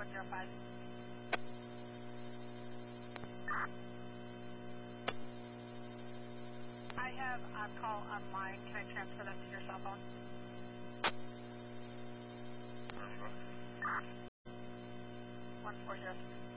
105. I have a call on mine. Can I transfer that to your cell phone? 140.